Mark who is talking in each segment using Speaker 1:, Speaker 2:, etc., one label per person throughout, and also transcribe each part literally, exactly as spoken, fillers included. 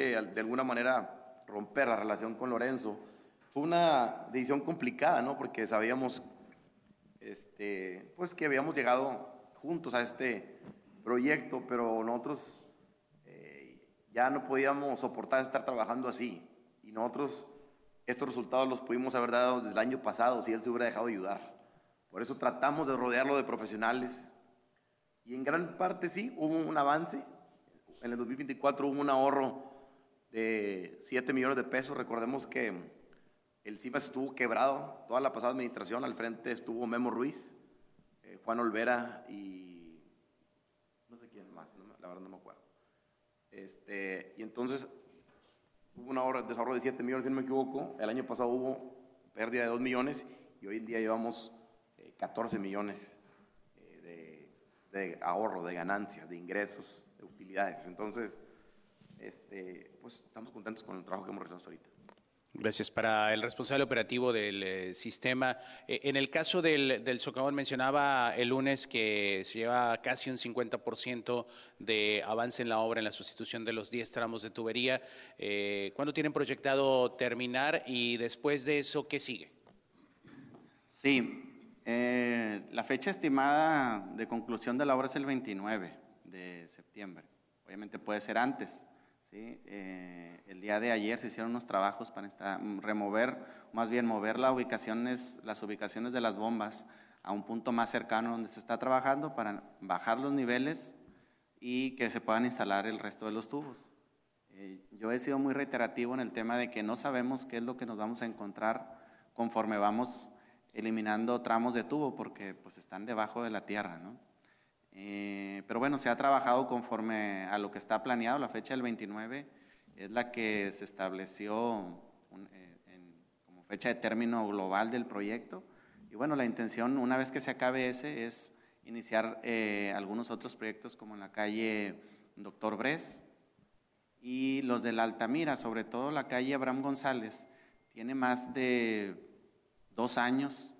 Speaker 1: de, de alguna manera romper la relación con Lorenzo. Fue una decisión complicada, ¿no? Porque sabíamos este, pues que habíamos llegado juntos a este proyecto, pero nosotros eh, ya no podíamos soportar estar trabajando así. Y nosotros estos resultados los pudimos haber dado desde el año pasado si él se hubiera dejado ayudar. Por eso tratamos de rodearlo de profesionales. Y en gran parte sí, hubo un avance. En el dos mil veinticuatro hubo un ahorro de siete millones de pesos. Recordemos que el CIMAS estuvo quebrado. Toda la pasada administración al frente estuvo Memo Ruiz, eh, Juan Olvera y no sé quién más, no, la verdad no me acuerdo. Este, y entonces hubo un ahorro, desahorro de siete millones, si no me equivoco. El año pasado hubo pérdida de dos millones y hoy en día llevamos eh, catorce millones eh, de, de ahorro, de ganancias, de ingresos, de utilidades. Entonces, este, pues estamos contentos con el trabajo que hemos realizado hasta ahorita.
Speaker 2: Gracias. Para el responsable operativo del eh, sistema, eh, en el caso del, del socavón, mencionaba el lunes que se lleva casi un cincuenta por ciento de avance en la obra en la sustitución de los diez tramos de tubería. Eh, ¿Cuándo tienen proyectado terminar y después de eso qué sigue?
Speaker 3: Sí, eh, la fecha estimada de conclusión de la obra es el veintinueve de septiembre. Obviamente puede ser antes. ¿Sí? Eh, el día de ayer se hicieron unos trabajos para esta, remover, más bien mover la ubicaciones, las ubicaciones de las bombas a un punto más cercano donde se está trabajando para bajar los niveles y que se puedan instalar el resto de los tubos. Eh, yo he sido muy reiterativo en el tema de que no sabemos qué es lo que nos vamos a encontrar conforme vamos eliminando tramos de tubo porque pues están debajo de la tierra, ¿no? Eh, pero bueno, se ha trabajado conforme a lo que está planeado. La fecha del veintinueve es la que se estableció un, eh, en, como fecha de término global del proyecto. Y bueno, la intención, una vez que se acabe ese, es iniciar eh, algunos otros proyectos como en la calle Doctor Bres y los de la Altamira, sobre todo la calle Abraham González, tiene más de dos años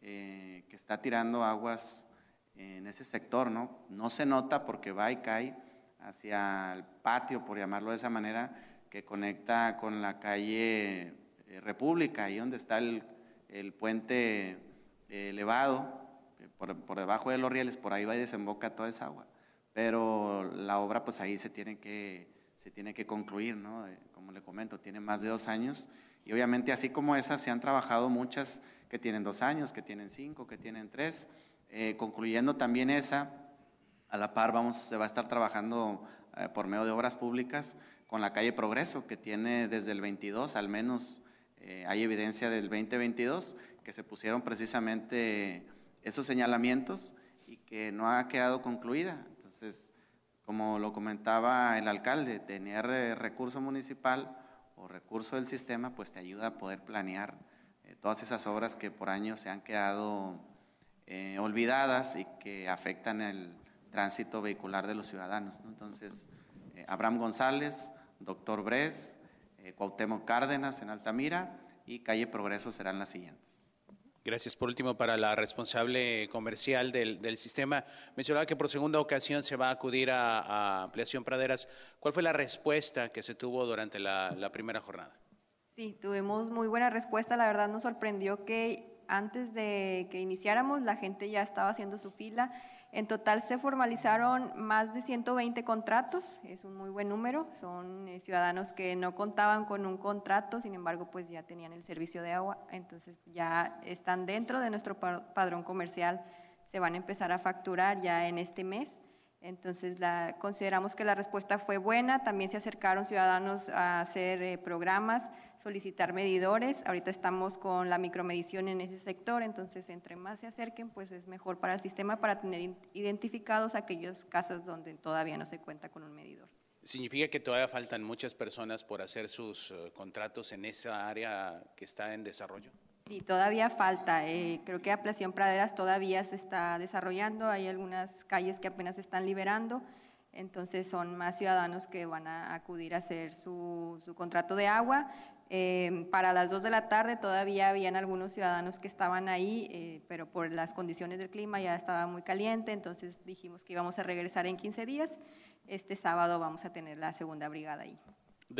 Speaker 3: eh, que está tirando aguas en ese sector, ¿no? No se nota porque va y cae hacia el patio, por llamarlo de esa manera, que conecta con la calle eh, República, ahí donde está el, el puente eh, elevado, por, por debajo de los rieles, por ahí va y desemboca toda esa agua. Pero la obra, pues ahí se tiene que, se tiene que concluir, ¿no? Eh, como le comento, tiene más de dos años y obviamente así como esas se han trabajado muchas que tienen dos años, que tienen cinco, que tienen tres. Eh, concluyendo también esa, a la par vamos, se va a estar trabajando eh, por medio de obras públicas con la calle Progreso, que tiene desde el veintidós, al menos eh, hay evidencia del veinte veintidós, que se pusieron precisamente esos señalamientos y que no ha quedado concluida. Entonces, como lo comentaba el alcalde, tener eh, recurso municipal o recurso del sistema, pues te ayuda a poder planear eh, todas esas obras que por años se han quedado Eh, olvidadas y que afectan el tránsito vehicular de los ciudadanos, ¿no? Entonces, eh, Abraham González, Doctor Bres, eh, Cuauhtémoc Cárdenas en Altamira y calle Progreso serán las siguientes.
Speaker 2: Gracias. Por último, para la responsable comercial del, del sistema, mencionaba que por segunda ocasión se va a acudir a, a Ampliación Praderas. ¿Cuál fue la respuesta que se tuvo durante la, la primera jornada?
Speaker 4: Sí, tuvimos muy buena respuesta. La verdad nos sorprendió que antes de que iniciáramos la gente ya estaba haciendo su fila. En total se formalizaron más de ciento veinte contratos, es un muy buen número. Son eh, ciudadanos que no contaban con un contrato, sin embargo pues ya tenían el servicio de agua, entonces ya están dentro de nuestro padrón comercial, se van a empezar a facturar ya en este mes. Entonces la, consideramos que la respuesta fue buena. También se acercaron ciudadanos a hacer eh, programas, solicitar medidores. Ahorita estamos con la micromedición en ese sector, entonces entre más se acerquen pues es mejor para el sistema para tener identificados aquellas casas donde todavía no se cuenta con un medidor.
Speaker 2: ¿Significa que todavía faltan muchas personas por hacer sus uh, contratos en esa área que está en desarrollo?
Speaker 4: Sí, todavía falta. Eh, creo que Ampliación Praderas todavía se está desarrollando. Hay algunas calles que apenas se están liberando. Entonces son más ciudadanos que van a acudir a hacer su, su contrato de agua. Eh, para las dos de la tarde todavía habían algunos ciudadanos que estaban ahí, eh, pero por las condiciones del clima ya estaba muy caliente, entonces dijimos que íbamos a regresar en quince días. Este sábado vamos a tener la segunda brigada ahí.